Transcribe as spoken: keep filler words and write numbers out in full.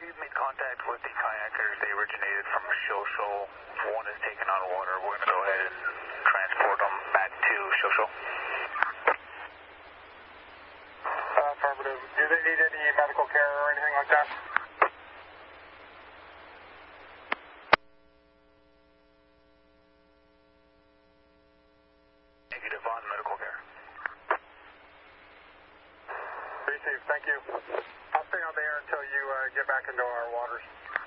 we've made contact with the kayakers. They originated from Shosho. One is taken on water. We're going to go ahead and transport them back to Shosho. Uh, affirmative. Do they need any medical care or anything like that? Negative on medical care. Received. Thank you. I'll stay on the air until you uh, get back into our waters.